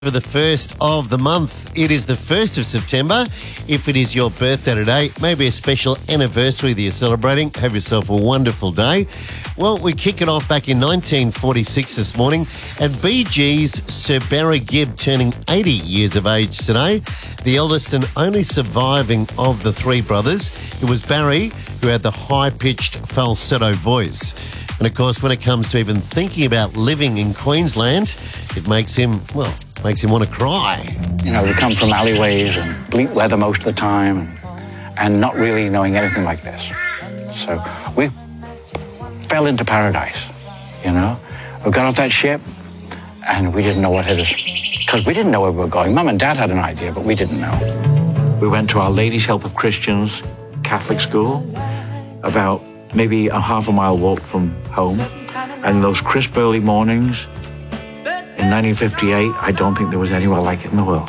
For the first of the month. It is the 1st of September. If it is your birthday today, maybe a special anniversary that you're celebrating, have yourself a wonderful day. Well, we kick it off back in 1946 this morning, and Bee Gees' Sir Barry Gibb turning 80 years of age today. The eldest and only surviving of the three brothers. It was Barry who had the high-pitched falsetto voice. And of course, when it comes to even thinking about living in Queensland, it makes him want to cry. You know, we come from alleyways and bleak weather most of the time and not really knowing anything like this. So we fell into paradise, you know. We got off that ship and we didn't know what hit us because we didn't know where we were going. Mum and Dad had an idea, but we didn't know. We went to Our Lady's Help of Christians Catholic school, about maybe a half a mile walk from home. And those crisp early mornings, in 1958, I don't think there was anywhere like it in the world.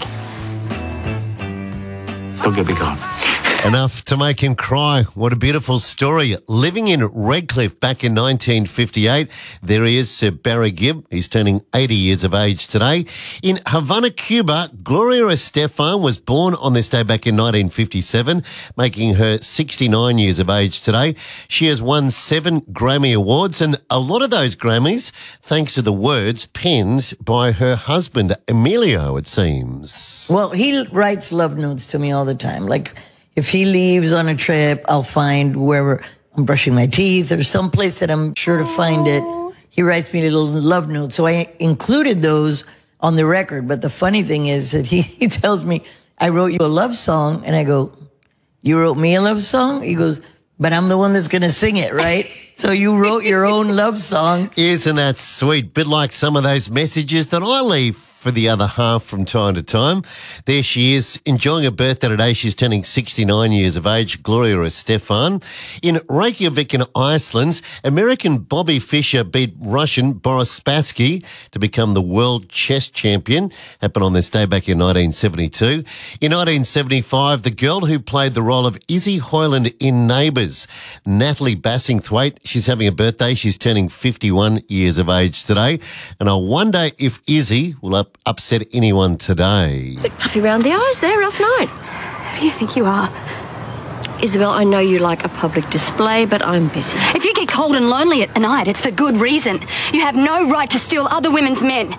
Don't get me gone. Enough to make him cry. What a beautiful story. Living in Redcliffe back in 1958. There he is, Sir Barry Gibb. He's turning 80 years of age today. In Havana, Cuba, Gloria Estefan was born on this day back in 1957, making her 69 years of age today. She has won 7 Grammy Awards, and a lot of those Grammys thanks to the words penned by her husband, Emilio, it seems. Well, he writes love notes to me all the time. Like, if he leaves on a trip, I'll find wherever I'm brushing my teeth or someplace that I'm sure to find it. He writes me little love notes. So I included those on the record. But the funny thing is that he tells me, I wrote you a love song. And I go, you wrote me a love song? He goes, but I'm the one that's going to sing it, right? So you wrote your own love song. Isn't that sweet? Bit like some of those messages that I leave for the other half from time to time. There she is, enjoying her birthday today. She's turning 69 years of age, Gloria Estefan. In Reykjavik in Iceland, American Bobby Fischer beat Russian Boris Spassky to become the world chess champion. Happened on this day back in 1972. In 1975, the girl who played the role of Izzy Hoyland in Neighbours, Natalie Bassingthwaite, she's having a birthday. She's turning 51 years of age today. And I wonder if Izzy will upset anyone today. Bit puffy around the eyes there, rough night. Who do you think you are? Isabel, I know you like a public display, but I'm busy. If you get cold and lonely at night, it's for good reason. You have no right to steal other women's men.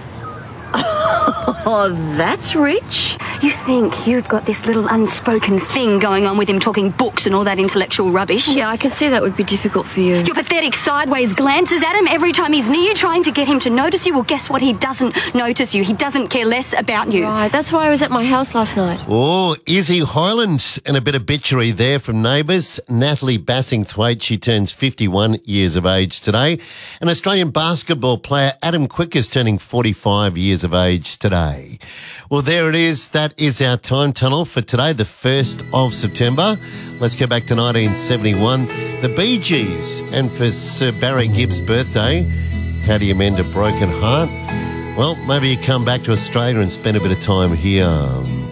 Oh, that's rich. You think you've got this little unspoken thing going on with him talking books and all that intellectual rubbish? Yeah, I can see that would be difficult for you. Your pathetic sideways glances at him every time he's near you, trying to get him to notice you. Well, guess what? He doesn't notice you. He doesn't care less about you. Right, that's why I was at my house last night. Oh, Izzy Hoyland, and a bit of bitchery there from Neighbours. Natalie Bassingthwaite, she turns 51 years of age today. And Australian basketball player Adam Quick is turning 45 years of age today. Well, there it is. That is our time tunnel for today, the 1st of September. Let's go back to 1971. The Bee Gees. And for Sir Barry Gibb's birthday, how do you mend a broken heart? Well, maybe you come back to Australia and spend a bit of time here.